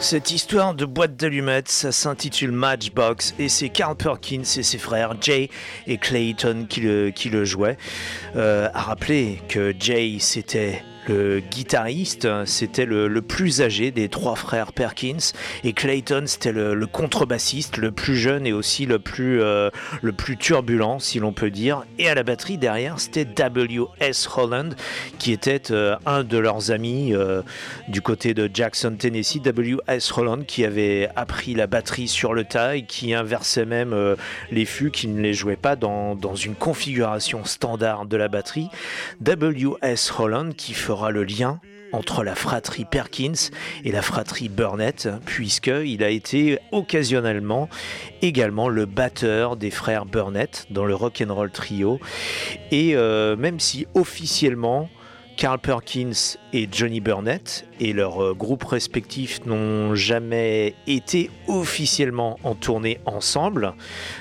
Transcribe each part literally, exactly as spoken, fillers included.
Cette histoire de boîte d'allumettes, ça s'intitule Matchbox et c'est Carl Perkins et ses frères Jay et Clayton qui le, qui le jouaient. Euh, à rappeler que Jay c'était le guitariste, c'était le, le plus âgé des trois frères Perkins et Clayton c'était le, le contrebassiste, le plus jeune et aussi le plus, euh, le plus turbulent si l'on peut dire. Et à la batterie derrière c'était W S Holland qui était euh, un de leurs amis euh, du côté de Jackson, Tennessee. W S Holland qui avait appris la batterie sur le tas et qui inversait même euh, les fûts, qui ne les jouait pas dans, dans une configuration standard de la batterie. W S Holland qui fera le lien entre la fratrie Perkins et la fratrie Burnett, puisqu'il a été occasionnellement également le batteur des frères Burnett dans le Rock'n'Roll Trio. Et euh, même si officiellement Carl Perkins et Johnny Burnett et leurs groupes respectifs n'ont jamais été officiellement en tournée ensemble,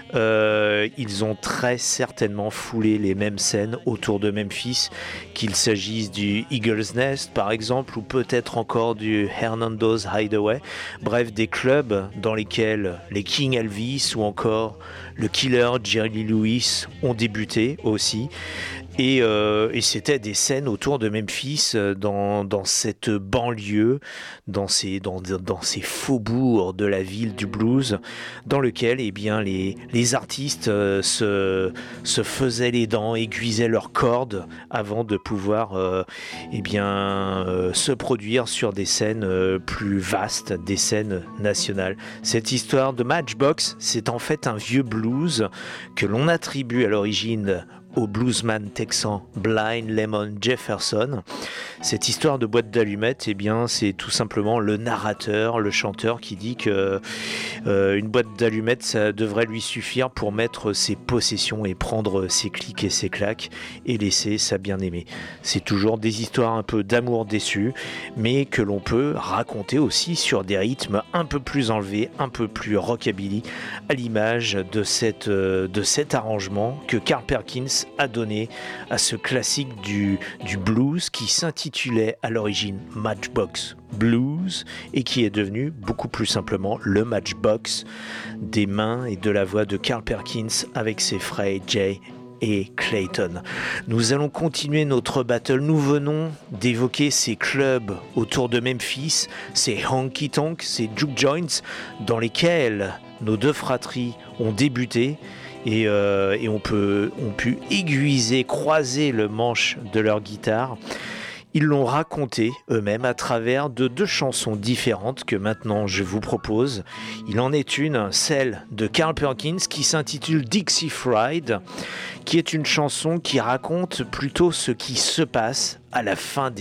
euh, ils ont très certainement foulé les mêmes scènes autour de Memphis, qu'il s'agisse du Eagle's Nest par exemple, ou peut-être encore du Hernando's Hideaway, bref des clubs dans lesquels les King Elvis ou encore le Killer Jerry Lee Lewis ont débuté aussi. Et, euh, et c'était des scènes autour de Memphis, dans, dans cette banlieue, dans ces, dans, dans ces faubourgs de la ville du blues, dans lequel eh bien, les, les artistes euh, se, se faisaient les dents, aiguisaient leurs cordes avant de pouvoir euh, eh bien, euh, se produire sur des scènes euh, plus vastes, des scènes nationales. Cette histoire de Matchbox, c'est en fait un vieux blues que l'on attribue à l'origine au bluesman texan Blind Lemon Jefferson. Cette histoire de boîte d'allumettes, eh bien, c'est tout simplement le narrateur, le chanteur qui dit que euh, une boîte d'allumettes, ça devrait lui suffire pour mettre ses possessions et prendre ses clics et ses claques et laisser sa bien-aimée. C'est toujours des histoires un peu d'amour déçu, mais que l'on peut raconter aussi sur des rythmes un peu plus enlevés, un peu plus rockabilly, à l'image de, cette, euh, de cet arrangement que Carl Perkins a donné à ce classique du, du blues qui s'intitulait à l'origine Matchbox Blues et qui est devenu beaucoup plus simplement le Matchbox des mains et de la voix de Carl Perkins avec ses frères Jay et Clayton. Nous allons continuer notre battle. Nous venons d'évoquer ces clubs autour de Memphis, ces honky tonk, ces juke joints dans lesquels nos deux fratries ont débuté. Et, euh, et on peut, on pu aiguiser, croiser le manche de leur guitare. Ils l'ont raconté eux-mêmes à travers de deux chansons différentes que maintenant je vous propose. Il en est une, celle de Carl Perkins qui s'intitule Dixie Fried, qui est une chanson qui raconte plutôt ce qui se passe à la fin des